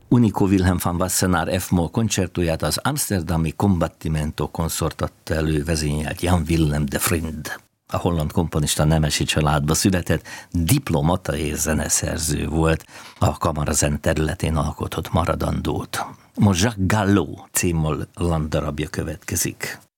Unico Wilhelm van Wassenaar F-moll koncertóját az amsterdami Combattimento Consort adta elő, vezényelt Jan Willem de Vriend. A holland komponista nemesi családba született, diplomata és zeneszerző volt, a kamarazen területén alkotott maradandót. Most Jacques Gallo C-moll landdarabja következik.